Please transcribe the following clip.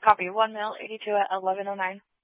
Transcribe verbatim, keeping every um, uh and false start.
Copy. One male, eighty-two at eleven oh nine.